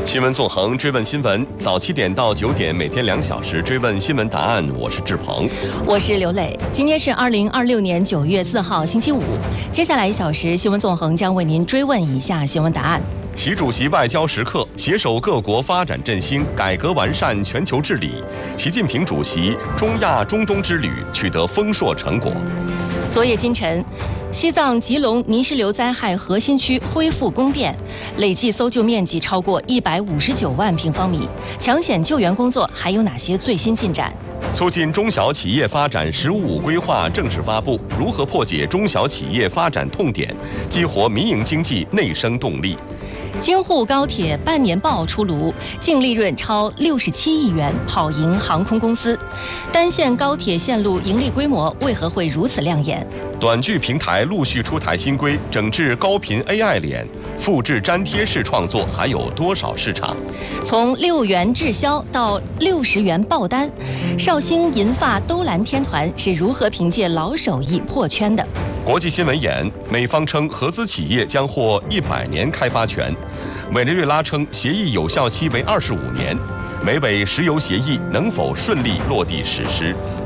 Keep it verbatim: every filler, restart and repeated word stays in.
新闻纵横，追问新闻，早七点到九点，每天两小时追问新闻答案。我是志鹏， 我是刘磊。今天是二零二六年九月四号，星期五。接下来一小时，新闻纵横将为您追问以下新闻答案。 习主席外交时刻，携手各国发展振兴、改革完善全球治理。习近平主席中亚中东之旅取得丰硕成果。 昨夜今晨，西藏吉隆泥石流灾害核心区恢复供电，累计搜救面积超过一百五十九万平方米。抢险救援工作还有哪些最新进展？ 促进中小企业发展“十五五”规划正式发布，如何破解中小企业发展痛点，激活民营经济内生动力？ 京沪高铁半年报出炉，净利润超六十七亿元，跑赢航空公司。单线高铁线路盈利规模为何会如此亮眼？ 短剧平台陆续出台新规，整治高频 A I 脸，复制粘贴式创作还有多少市场？ 从六元滞销到六十元爆单，绍兴银发兜蓝天团是如何凭借老手艺破圈的？ 国际新闻眼，美方称合资企业将获一百年开发权，委内瑞拉称协议有效期为二十五年，美北石油协议能否顺利落地实施？